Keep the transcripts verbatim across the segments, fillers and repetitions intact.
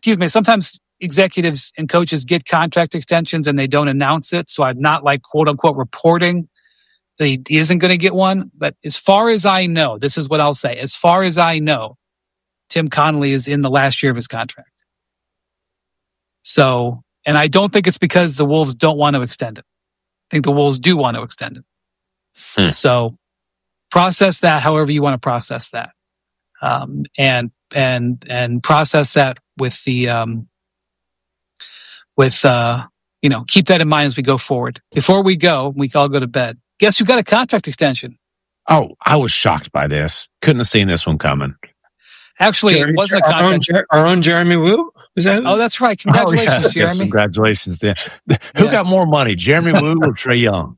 excuse me, sometimes executives and coaches get contract extensions and they don't announce it. So I'm not like quote unquote reporting that he isn't going to get one. But as far as I know, this is what I'll say. As far as I know, Tim Connolly is in the last year of his contract. So, and I don't think it's because the Wolves don't want to extend it. I think the Wolves do want to extend it. Hmm. So process that however you want to process that. Um, and, and, and process that with the, um, with, uh, you know, keep that in mind as we go forward. Before we go, we can all go to bed. Guess who got a contract extension? Oh, I was shocked by this. Couldn't have seen this one coming. Actually, Jeremy, it wasn't a contract. Our own, our own Jeremy Woo? Is that who? Oh, that's right. Congratulations, oh, yes, Jeremy. Yes, congratulations. Yeah. Who yeah. got more money, Jeremy Woo or Trae Young?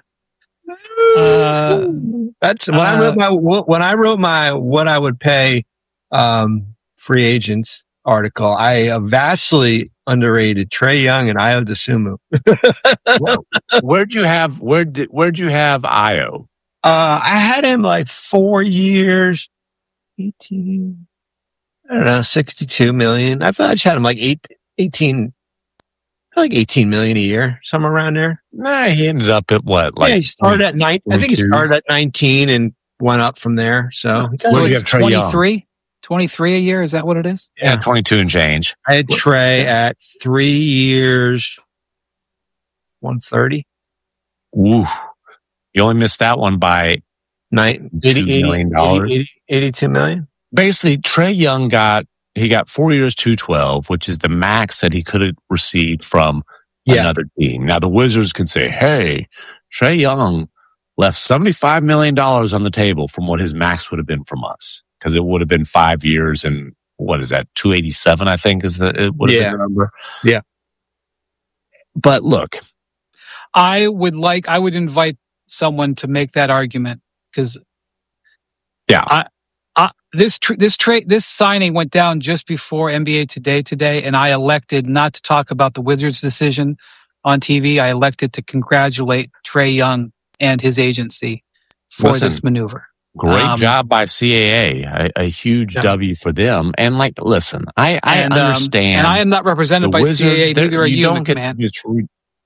Uh, that's when uh, I wrote my when I wrote my what I would pay um, free agents article. I vastly underrated Trae Young and Ayo Dosunmu. Where'd you have where did where'd you have Ayo? Uh, I had him like four years, eighteen. I don't know, sixty-two million. I thought I just had him like eight, eighteen, like eighteen million a year, somewhere around there. Nah, he ended up at what? Like yeah, he started at nine. I think he started at nineteen and went up from there. So, so where'd you have Trae Young? twenty-three? twenty-three a year? Is that what it is? Yeah, twenty-two and change. I had Trae at three years, one thirty. Ooh. You only missed that one by nine, eighty, two million dollars. eighty, eighty, eighty-two million. Basically, Trae Young got, he got four years, two twelve, which is the max that he could have received from yeah. another team. Now, the Wizards can say, hey, Trae Young left seventy-five million dollars on the table from what his max would have been from us. Because it would have been five years and what is that, two eighty-seven, I think, is the, it would have yeah. been the number. Yeah. But look. I would like, I would invite someone to make that argument because yeah, I, I, this tr- this trade this signing went down just before N B A Today today, and I elected not to talk about the Wizards' decision on T V. I elected to congratulate Trae Young and his agency for Listen, this maneuver. Great um, job by C A A, a, a huge yeah. W for them. And like, listen, I, I and, understand, um, and I am not represented by Wizards, C A A. Neither are you, don't get man. Re-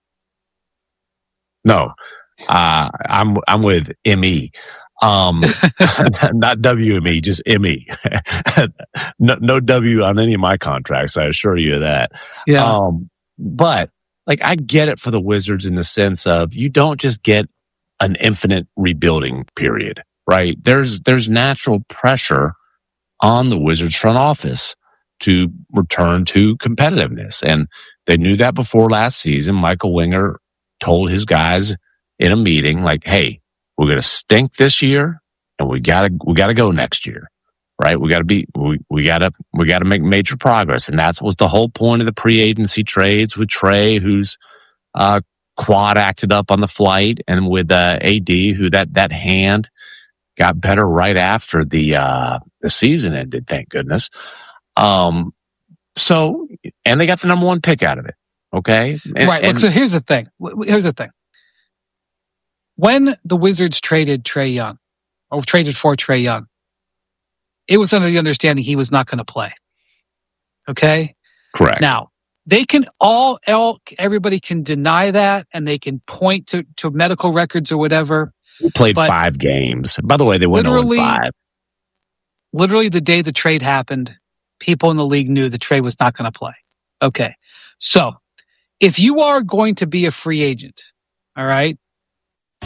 no, uh, I'm I'm with M E. Um, not W M E, just M E. no, no W on any of my contracts. I assure you of that. Yeah. Um, but like, I get it for the Wizards in the sense of you don't just get an infinite rebuilding period, right? There's, there's natural pressure on the Wizards front office to return to competitiveness. And they knew that before last season. Michael Winger told his guys in a meeting, like, hey, we're going to stink this year and we got to, we got to go next year, right? We got to be, we, we got to, we got to make major progress. And that was the whole point of the pre-agency trades with Trae, who's, uh, quad acted up on the flight, and with, uh, A D, who that, that hand got better right after the, uh, the season ended, thank goodness. Um, so, and they got the number one pick out of it. Okay. And, right. Look, and, so here's the thing. Here's the thing. When the Wizards traded Trae Young, or traded for Trae Young, it was under the understanding he was not going to play. Okay? Correct. Now, they can all, all, everybody can deny that, and they can point to, to medical records or whatever. He played five games. By the way, they went oh and five. Literally, the day the trade happened, people in the league knew the trade was not going to play. Okay. So, if you are going to be a free agent, all right,